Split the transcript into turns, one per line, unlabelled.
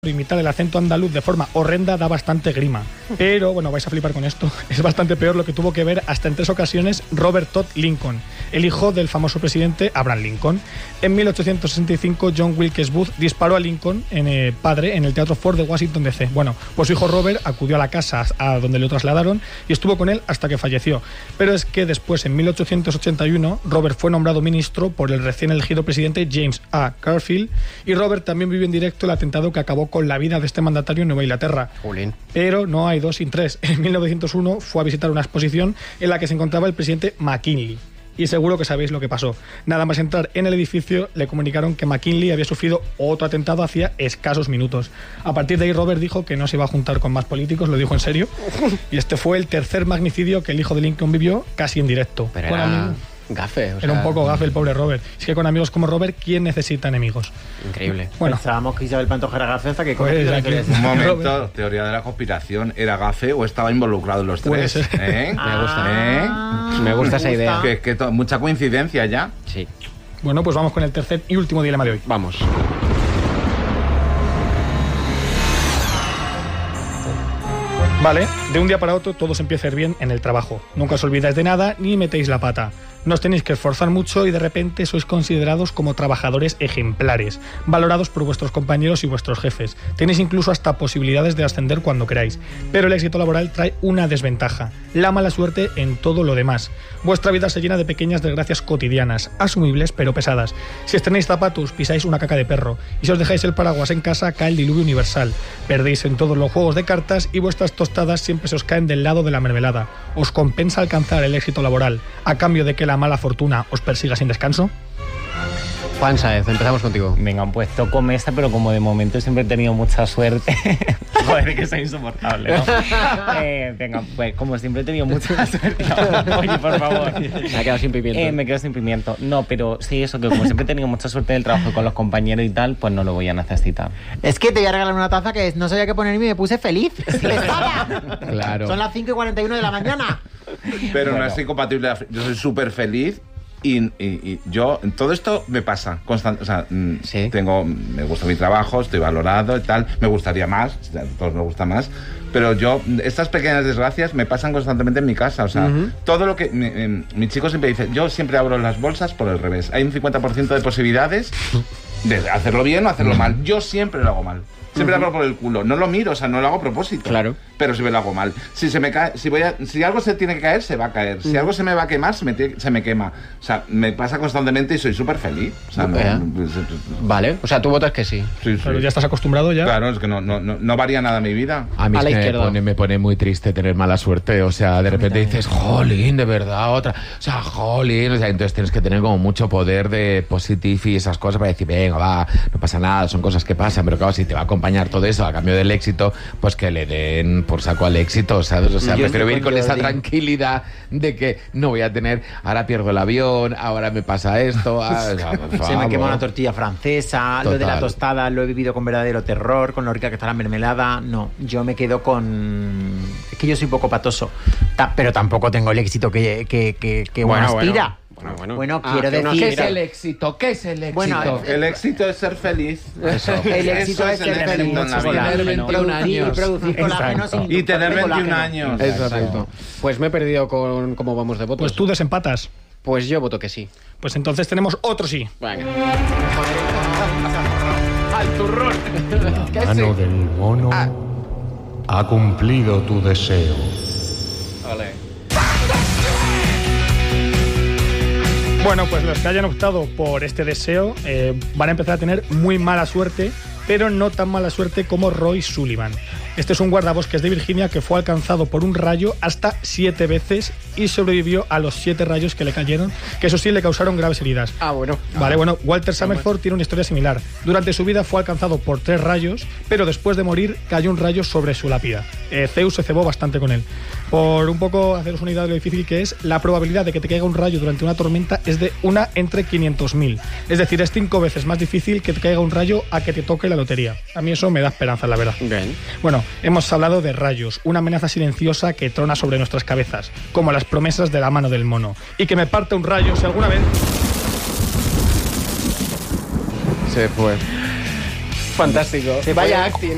imitar el acento andaluz de forma horrenda da bastante grima. Pero, bueno, vais a flipar con esto, es bastante peor lo que tuvo que ver hasta en 3 ocasiones Robert Todd Lincoln, el hijo del famoso presidente Abraham Lincoln. En 1865, John Wilkes Booth disparó a Lincoln, padre, en el Teatro Ford de Washington, D.C. Bueno, pues su hijo Robert acudió a la casa a donde lo trasladaron y estuvo con él hasta que falleció. Pero es que después, en 1881, Robert fue nombrado ministro por el recién elegido presidente James A. Garfield, y Robert también vivió en directo el atentado que acabó con la vida de este mandatario en Nueva Inglaterra.
Jolín.
Pero no hay dos sin tres. En 1901 fue a visitar una exposición en la que se encontraba el presidente McKinley. Y seguro que sabéis lo que pasó. Nada más entrar en el edificio, le comunicaron que McKinley había sufrido otro atentado hacía escasos minutos. A partir de ahí, Robert dijo que no se iba a juntar con más políticos, lo dijo en serio. Y este fue el tercer magnicidio que el hijo de Lincoln vivió casi en directo.
Pero era gafe.
Era un poco gafe el pobre Robert. Es que con amigos como Robert, ¿quién necesita enemigos?
Increíble.
Bueno,
pensábamos que Isabel Pantoja era gafe hasta que...
Pues aquí,
un momento, teoría de la conspiración. ¿Era gafe o estaba involucrado en los tres?
Me gusta. Me gusta esa idea.
Que mucha coincidencia ya.
Sí.
Bueno, pues vamos con el tercer y último dilema de hoy.
Vamos.
Vale, de un día para otro todo se empieza a ir bien en el trabajo. Nunca os olvidáis de nada ni metéis la pata. No os tenéis que esforzar mucho y de repente sois considerados como trabajadores ejemplares, valorados por vuestros compañeros y vuestros jefes. Tenéis incluso hasta posibilidades de ascender cuando queráis. Pero el éxito laboral trae una desventaja: la mala suerte en todo lo demás. Vuestra vida se llena de pequeñas desgracias cotidianas, asumibles pero pesadas. Si estrenáis zapatos, pisáis una caca de perro. Y si os dejáis el paraguas en casa, cae el diluvio universal. Perdéis en todos los juegos de cartas y vuestras tostadas siempre se os caen del lado de la mermelada. ¿Os compensa alcanzar el éxito laboral a cambio de que la mala fortuna os persiga sin descanso?
Juan Sáez, empezamos contigo.
Venga, pues toco mesa, pero como de momento siempre he tenido mucha suerte. Joder, que soy insoportable, ¿no? Venga, pues como siempre he tenido mucha suerte. Oye, por favor.
Me ha quedado sin pimiento.
Me quedo sin pimiento. No, pero sí, eso, que como siempre he tenido mucha suerte en el trabajo con los compañeros y tal, pues no lo voy a necesitar.
Es que te voy a regalar una taza que no sabía qué ponerme y me puse feliz.
Claro.
Son las 5:41 de la mañana.
Pero no es incompatible. Yo soy súper feliz. Y yo, todo esto me pasa constante, o sea,
¿sí?
Me gusta mi trabajo, estoy valorado y tal, me gustaría más, a todos me gusta más, pero yo, estas pequeñas desgracias me pasan constantemente en mi casa, o sea, todo lo que, mi chico siempre dice, yo siempre abro las bolsas por el revés, hay un 50% de posibilidades de hacerlo bien o hacerlo mal, yo siempre lo hago mal. Siempre lo abro por el culo, no lo miro, o sea, no lo hago a propósito.
Claro.
Pero si me lo hago mal. Si se me cae, si algo se tiene que caer, se va a caer. Si algo se me va a quemar, se me quema. O sea, me pasa constantemente y soy súper feliz. O sea,
vale, o sea, tu voto es que sí.
Sí.
Pero ya estás acostumbrado ya.
Claro, es que no varía nada mi vida.
A mí
A la
es que
izquierda.
me pone muy triste tener mala suerte. O sea, de repente dices, jolín, de verdad, otra. O sea, jolín. O sea, entonces tienes que tener como mucho poder de positive y esas cosas para decir, venga, va, no pasa nada, son cosas que pasan. Pero claro, si te va a acompañar todo eso a cambio del éxito, pues que le den por saco al éxito, ¿sabes? O sea, prefiero ir con esa tranquilidad de que no voy a tener, ahora pierdo el avión, ahora me pasa esto. O sea, por
Se me quema
favor.
una tortilla francesa,
Total.
lo de la tostada lo he vivido con verdadero terror, con lo rica que está la mermelada. No, yo me quedo con... Es que yo soy poco patoso, pero tampoco tengo el éxito que uno aspira. Bueno, quiero decir...
¿Qué es el éxito? ¿Qué es el éxito?
Bueno,
El éxito es ser feliz.
Eso.
el éxito es ser feliz
en la vida.
Tener 21 años.
y producir colágeno sin
Y tener
colágeno.
21 años.
Exacto. Pues me he perdido con cómo vamos de votos.
Pues tú desempatas.
Pues yo voto que sí.
Pues entonces tenemos otro sí.
Venga.
¡Al turrón!
La mano del mono ha cumplido tu deseo.
Bueno, pues los que hayan optado por este deseo van a empezar a tener muy mala suerte, pero no tan mala suerte como Roy Sullivan. Este es un guardabosques de Virginia que fue alcanzado por un rayo hasta 7 veces y sobrevivió a los 7 rayos que le cayeron, que eso sí le causaron graves heridas.
Bueno.
Vale, bueno, Walter Summerford tiene una historia similar. Durante su vida fue alcanzado por 3 rayos, pero después de morir cayó un rayo sobre su lápida. Zeus se cebó bastante con él. Por un poco haceros una idea de lo difícil que es, la probabilidad de que te caiga un rayo durante una tormenta es de 1 entre 500.000. Es decir, es 5 veces más difícil que te caiga un rayo a que te toque la lotería. A mí eso me da esperanza, la verdad.
Bien.
Bueno, hemos hablado de rayos, una amenaza silenciosa que trona sobre nuestras cabezas, como las promesas de la mano del mono. Y que me parte un rayo si alguna vez...
Se fue. Fantástico.
Se
Vaya
fue.
acting.